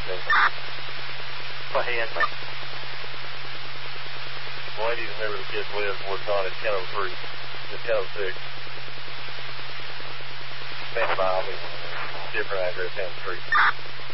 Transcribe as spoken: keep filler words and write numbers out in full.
Go ahead, man. Ladies, remember the kids live what's on at ten oh three. It's ten oh six. Stand by, I'll be different address, ten oh three.